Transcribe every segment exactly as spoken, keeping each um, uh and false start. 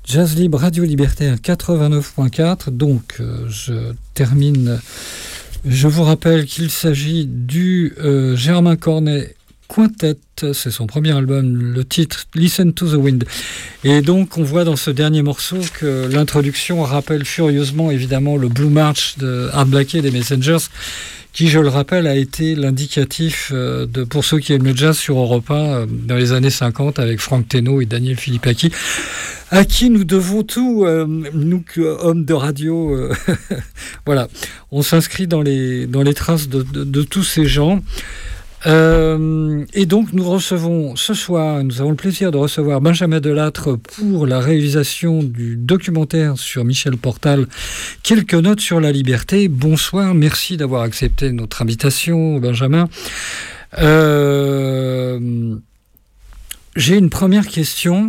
Jazz Libre, Radio Libertaire quatre-vingt-neuf point quatre. Donc, euh, je termine. Je vous rappelle qu'il s'agit du euh, Germain Cornet Quintet. C'est son premier album, le titre Listen to the Wind. Et donc, on voit dans ce dernier morceau que l'introduction rappelle furieusement, évidemment, le Blue March de Art Blakey des Messengers, qui, je le rappelle, a été l'indicatif de, pour ceux qui aiment le jazz sur Europe un dans les années cinquante avec Franck Teno et Daniel Philippaki, à qui nous devons tout, euh, nous, hommes de radio. Euh, voilà, on s'inscrit dans les, dans les traces de, de, de tous ces gens. Euh, et donc nous recevons ce soir, nous avons le plaisir de recevoir Benjamin Delattre pour la réalisation du documentaire sur Michel Portal, Quelques notes sur la liberté. Bonsoir, merci d'avoir accepté notre invitation, Benjamin. Euh, j'ai une première question.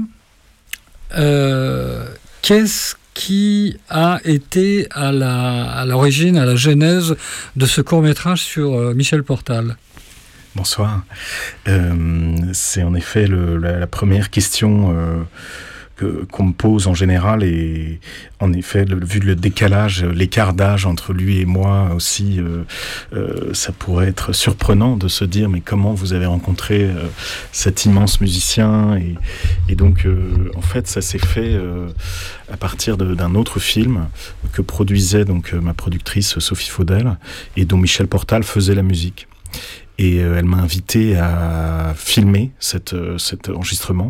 Euh, qu'est-ce qui a été à, la, à l'origine, à la genèse de ce court-métrage sur euh, Michel Portal ? Bonsoir. Euh, c'est en effet le, la, la première question euh, que, qu'on me pose en général, et en effet, le, vu le décalage, l'écart d'âge entre lui et moi aussi, euh, euh, ça pourrait être surprenant de se dire mais comment vous avez rencontré euh, cet immense musicien, et, et donc euh, en fait ça s'est fait euh, à partir de, d'un autre film que produisait donc ma productrice Sophie Faudel et dont Michel Portal faisait la musique. Et euh, elle m'a invité à filmer cette, euh, cet enregistrement.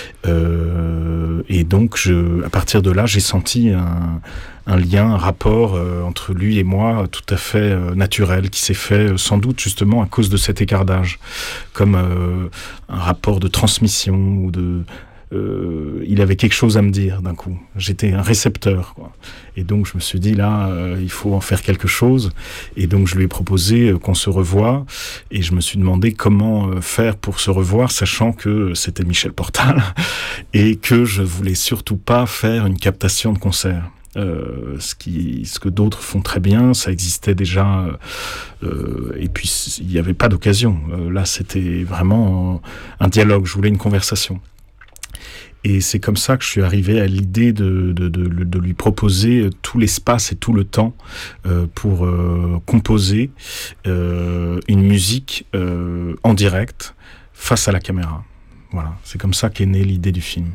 Euh, et donc, je, à partir de là, j'ai senti un, un lien, un rapport euh, entre lui et moi tout à fait euh, naturel, qui s'est fait euh, sans doute justement à cause de cet écart d'âge, comme euh, un rapport de transmission ou de... Euh, il avait quelque chose à me dire d'un coup. J'étais un récepteur, quoi. Et donc je me suis dit là, euh, il faut en faire quelque chose. Et donc je lui ai proposé euh, qu'on se revoie. Et je me suis demandé comment euh, faire pour se revoir, sachant que c'était Michel Portal et que je voulais surtout pas faire une captation de concert. Euh, ce, qui, ce que d'autres font très bien, ça existait déjà, euh, et puis il n'y avait pas d'occasion. Euh, là, c'était vraiment un dialogue. Je voulais une conversation. Et c'est comme ça que je suis arrivé à l'idée de, de, de, de lui proposer tout l'espace et tout le temps euh, pour euh, composer euh, une musique euh, en direct face à la caméra. Voilà, c'est comme ça qu'est née l'idée du film.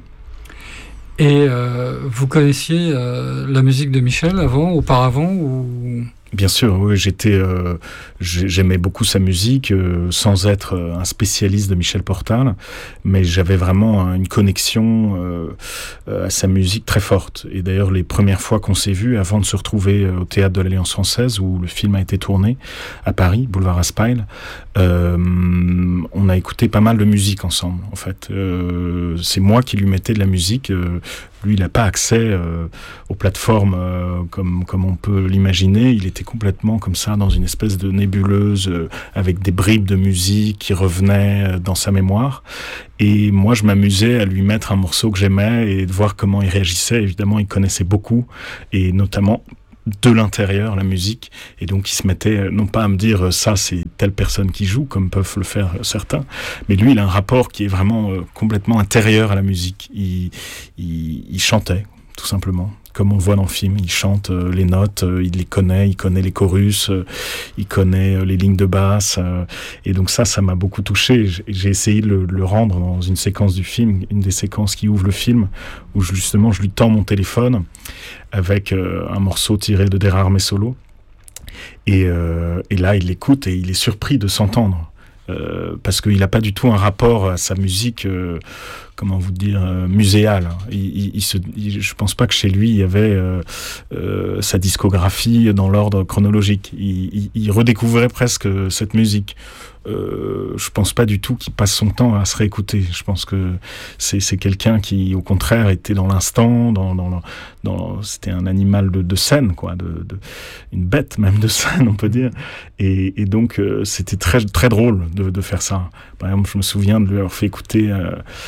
Et euh, vous connaissiez euh, la musique de Michel avant, auparavant ou... Bien sûr, oui, j'étais, euh, j'aimais beaucoup sa musique, euh, sans être un spécialiste de Michel Portal, mais j'avais vraiment une connexion euh, à sa musique très forte. Et d'ailleurs, les premières fois qu'on s'est vus, avant de se retrouver au Théâtre de l'Alliance Française, où le film a été tourné, à Paris, boulevard Raspail, euh, on a écouté pas mal de musique ensemble, en fait. Euh, c'est moi qui lui mettais de la musique. Euh, lui, il n'a pas accès euh, aux plateformes euh, comme, comme on peut l'imaginer. Il était complètement comme ça dans une espèce de nébuleuse euh, avec des bribes de musique qui revenaient euh, dans sa mémoire. Et moi, je m'amusais à lui mettre un morceau que j'aimais et de voir comment il réagissait. Évidemment, il connaissait beaucoup, et notamment de l'intérieur, la musique. Et donc, il se mettait, non pas à me dire « ça, c'est telle personne qui joue », comme peuvent le faire certains, mais lui, il a un rapport qui est vraiment euh, complètement intérieur à la musique. Il, il, il chantait, tout simplement. Comme on le voit dans le film, il chante euh, les notes, euh, il les connaît, il connaît les chorus, euh, il connaît euh, les lignes de basse. Euh, et donc ça, ça m'a beaucoup touché. J'ai, j'ai essayé de le, le rendre dans une séquence du film, une des séquences qui ouvre le film, où justement je lui tends mon téléphone avec euh, un morceau tiré de Der arme solo. Et, euh, et là, il l'écoute et il est surpris de s'entendre. Euh, parce qu'il n'a pas du tout un rapport à sa musique, euh, comment vous dire, euh, muséale. Il, il, il se, il, je pense pas que chez lui il y avait euh, euh, sa discographie dans l'ordre chronologique. Il, il, il redécouvrait presque cette musique. Euh, je pense pas du tout qu'il passe son temps à se réécouter. Je pense que c'est, c'est quelqu'un qui, au contraire, était dans l'instant, dans, dans, dans, c'était un animal de, de scène, quoi, de, de, une bête même de scène, on peut dire. Et, et donc, euh, c'était très, très drôle de, de faire ça. Par exemple, je me souviens de lui avoir fait écouter euh, un album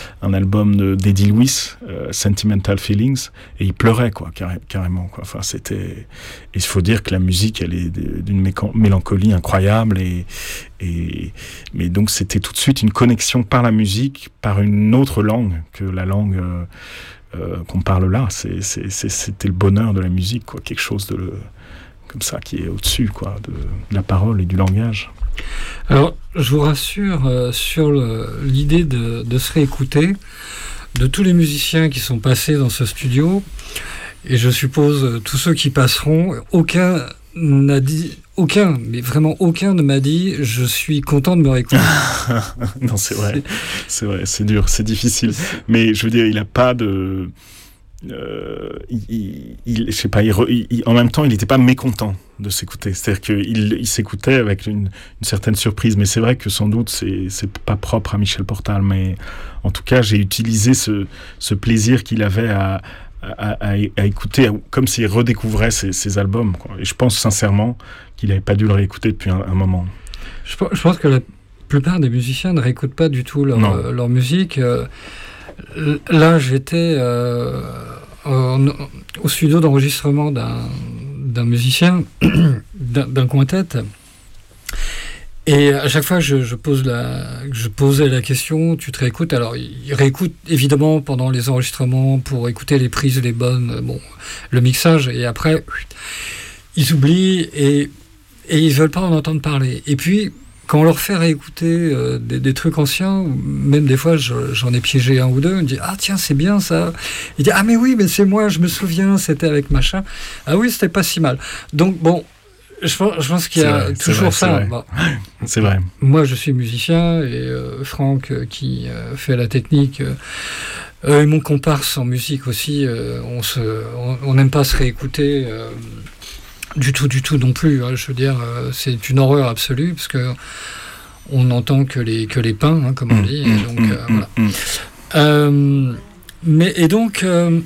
album de, d'Eddie Lewis, euh, Sentimental Feelings, et il pleurait, quoi, carré, carrément, quoi. Enfin, c'était... Il faut dire que la musique, elle est d'une mécan- mélancolie incroyable, et, et... mais donc c'était tout de suite une connexion par la musique, par une autre langue que la langue euh, euh, qu'on parle là. C'est, c'est, c'est, c'était le bonheur de la musique, quoi, quelque chose de... comme ça, qui est au-dessus, quoi, de, de la parole et du langage. Alors, je vous rassure euh, sur le, l'idée de, de se réécouter, de tous les musiciens qui sont passés dans ce studio, et je suppose euh, tous ceux qui passeront, aucun n'a dit, aucun, mais vraiment aucun ne m'a dit, je suis content de me réécouter. Non, c'est vrai, c'est... c'est vrai, c'est dur, c'est difficile, mais je veux dire, il n'a pas de... Euh, il, il, je sais pas, il, il, en même temps, il n'était pas mécontent de s'écouter. C'est-à-dire qu'il il s'écoutait avec une, une certaine surprise. Mais c'est vrai que sans doute, c'est, c'est pas propre à Michel Portal. Mais en tout cas, j'ai utilisé ce, ce plaisir qu'il avait à, à, à, à écouter, comme s'il redécouvrait ses, ses albums, quoi. Et je pense sincèrement qu'il n'avait pas dû le réécouter depuis un, un moment. Je, je pense que la plupart des musiciens ne réécoutent pas du tout leur, euh, leur musique. Euh, Là, j'étais euh, en, au studio d'enregistrement d'un, d'un musicien, d'un, d'un quintet, et à chaque fois, je, je, pose la, je posais la question, tu te réécoutes? Alors, il réécoute évidemment pendant les enregistrements pour écouter les prises, les bonnes, bon, le mixage, et après, ils oublient et, et ils ne veulent pas en entendre parler. Et puis, quand on leur fait réécouter euh, des, des trucs anciens, même des fois je, j'en ai piégé un ou deux, on dit ah tiens c'est bien ça, il dit ah mais oui mais c'est moi, je me souviens, c'était avec machin, ah oui c'était pas si mal. Donc bon, je pense, je pense qu'il y a vrai, toujours c'est ça. C'est vrai. Bon, c'est vrai. Moi je suis musicien et euh, Franck euh, qui euh, fait la technique, euh, euh, et mon comparse en musique aussi, euh, on se, on n'aime pas se réécouter. Euh, Du tout, du tout non plus. Hein, je veux dire, euh, c'est une horreur absolue parce que on n'entend que les que les pains, hein, comme on dit. Et donc euh, voilà. Euh, mais et donc euh,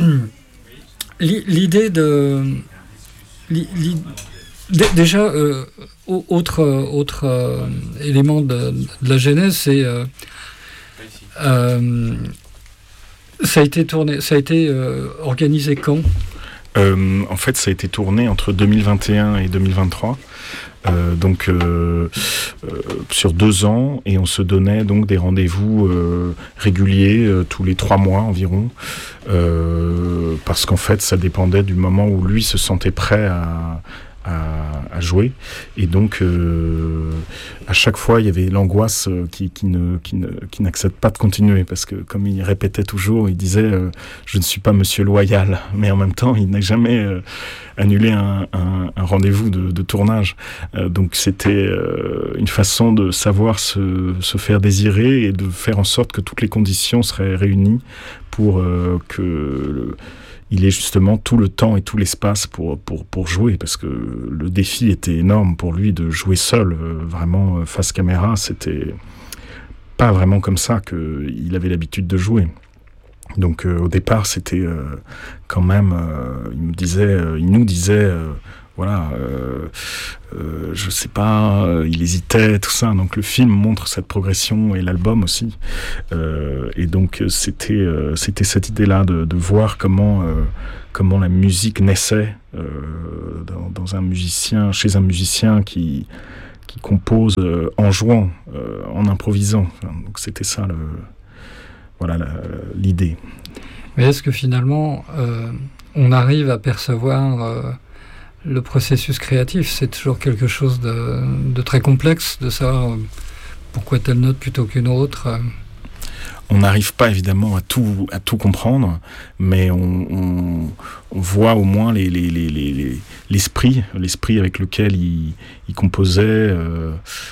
l'idée de l'idée, déjà euh, autre autre euh, élément de, de la genèse, c'est euh, euh, ça a été tourné, ça a été euh, organisé quand? Euh, en fait, ça a été tourné entre deux mille vingt et un et deux mille vingt-trois, euh, donc euh, euh, sur deux ans, et on se donnait donc des rendez-vous euh, réguliers euh, tous les trois mois environ, euh, parce qu'en fait, ça dépendait du moment où lui se sentait prêt à À, à jouer, et donc euh, à chaque fois il y avait l'angoisse qui, qui, ne, qui, ne, qui n'accepte pas de continuer, parce que comme il répétait toujours, il disait euh, je ne suis pas monsieur loyal, mais en même temps il n'a jamais euh, annulé un, un, un rendez-vous de, de tournage, euh, donc c'était euh, une façon de savoir se, se faire désirer et de faire en sorte que toutes les conditions seraient réunies pour euh, que le, il ait justement tout le temps et tout l'espace pour, pour, pour jouer, parce que le défi était énorme pour lui de jouer seul, euh, vraiment face caméra. C'était pas vraiment comme ça qu'il avait l'habitude de jouer. Donc euh, au départ, c'était euh, quand même, euh, il me disait, euh, il nous disait, euh, voilà, euh, euh, je sais pas, euh, il hésitait, tout ça. Donc le film montre cette progression, et l'album aussi. Euh, et donc c'était, euh, c'était cette idée-là de, de voir comment, euh, comment la musique naissait euh, dans, dans un musicien, chez un musicien qui, qui compose euh, en jouant, euh, en improvisant. Enfin, donc c'était ça le, voilà la, l'idée. Mais est-ce que finalement euh, on arrive à percevoir euh, le processus créatif? C'est toujours quelque chose de, de très complexe, de savoir euh, pourquoi telle note plutôt qu'une autre. Euh. On n'arrive pas évidemment à tout, à tout comprendre, mais on, on, on voit au moins les, les, les, les, l'esprit, l'esprit avec lequel il, il composait, euh,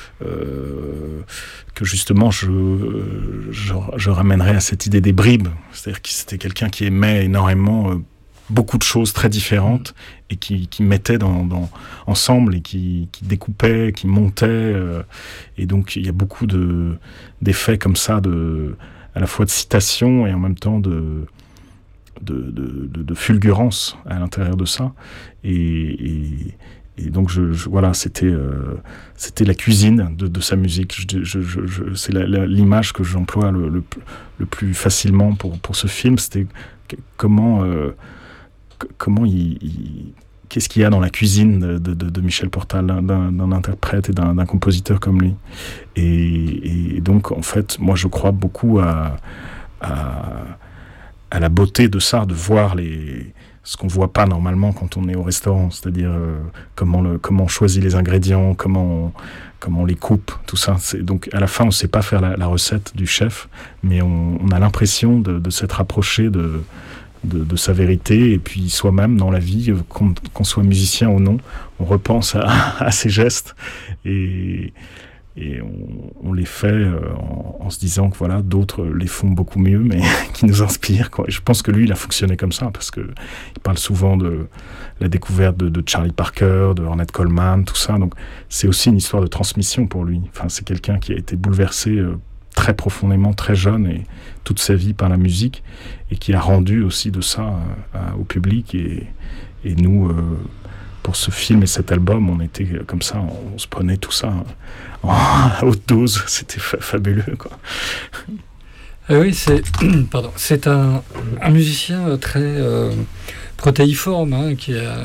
euh, que justement je, je, je ramènerais à cette idée des bribes. C'est-à-dire que c'était quelqu'un qui aimait énormément euh, beaucoup de choses très différentes, et qui, qui mettait dans, dans, ensemble, et qui, qui découpait, qui montait. Euh, et donc il y a beaucoup de, d'effets comme ça, de, à la fois de citation et en même temps de, de, de, de, de fulgurance à l'intérieur de ça. Et, et, et donc je, je voilà, c'était euh, c'était la cuisine de, de sa musique. Je, je, je, je, c'est la, la, l'image que j'emploie le, le, le plus facilement pour pour ce film. C'était comment euh, comment il, il qu'est-ce qu'il y a dans la cuisine de, de, de Michel Portal, d'un, d'un interprète et d'un, d'un compositeur comme lui. Et, et donc, en fait, moi, je crois beaucoup à, à, à la beauté de ça, de voir les, ce qu'on ne voit pas normalement quand on est au restaurant, c'est-à-dire euh, comment, le, comment on choisit les ingrédients, comment on, comment on les coupe, tout ça. C'est, donc, à la fin, on ne sait pas faire la, la recette du chef, mais on, on a l'impression de, de s'être approché de... De, de sa vérité, et puis soi-même dans la vie, qu'on, qu'on soit musicien ou non, on repense à, à ses gestes et, et on, on les fait en, en se disant que voilà, d'autres les font beaucoup mieux, mais qui nous inspirent, quoi. Et je pense que lui, il a fonctionné comme ça, parce que il parle souvent de la découverte de, de Charlie Parker, de Ornette Coleman, tout ça. Donc c'est aussi une histoire de transmission pour lui. Enfin, c'est quelqu'un qui a été bouleversé euh, très profondément, très jeune, et toute sa vie par la musique, et qui a rendu aussi de ça euh, à, au public. Et, et nous, euh, pour ce film et cet album, on était comme ça, on, on se prenait tout ça en, à haute dose. C'était fa- fabuleux, quoi. Euh, oui, c'est, pardon, c'est un, un musicien très euh, protéiforme, hein, qui a...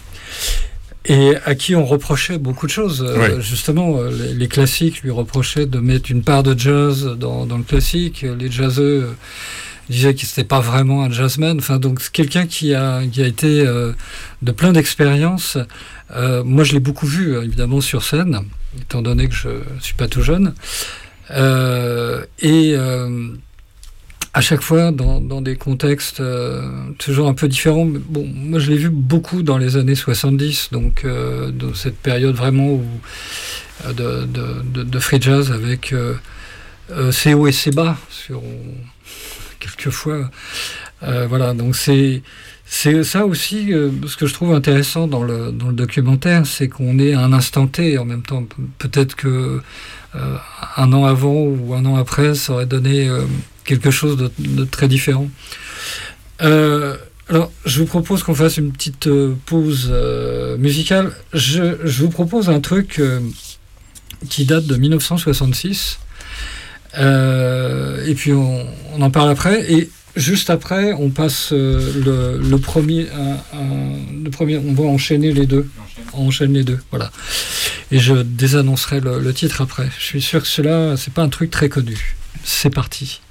et à qui on reprochait beaucoup de choses. Oui. Euh, justement, les, les classiques lui reprochaient de mettre une part de jazz dans, dans le classique. Les jazzeux euh, disaient qu'il n'était pas vraiment un jazzman. Enfin, donc, c'est quelqu'un qui a, qui a été euh, de plein d'expériences. Euh, moi, je l'ai beaucoup vu, évidemment, sur scène, étant donné que je ne suis pas tout jeune. Euh, et... Euh, à chaque fois, dans, dans des contextes euh, toujours un peu différents. Mais bon, moi, je l'ai vu beaucoup dans les années soixante-dix, donc euh, dans cette période vraiment où, euh, de, de, de, de free jazz avec euh, euh, ses hauts et ses bas, sur, quelquefois. Euh, voilà, donc c'est, c'est ça aussi, euh, ce que je trouve intéressant dans le, dans le documentaire, c'est qu'on est à un instant T, en même temps. Peut-être que euh, un an avant ou un an après, ça aurait donné... Euh, quelque chose de, de très différent. Euh, alors, je vous propose qu'on fasse une petite euh, pause euh, musicale. Je, je vous propose un truc euh, qui date de dix-neuf cent soixante-six. Euh, et puis, on, on en parle après. Et juste après, on passe euh, le, le, premier, un, un, le premier... On va enchaîner les deux. On enchaîne les deux, voilà. Et je désannoncerai le, le titre après. Je suis sûr que cela, c'est pas un truc très connu. C'est parti.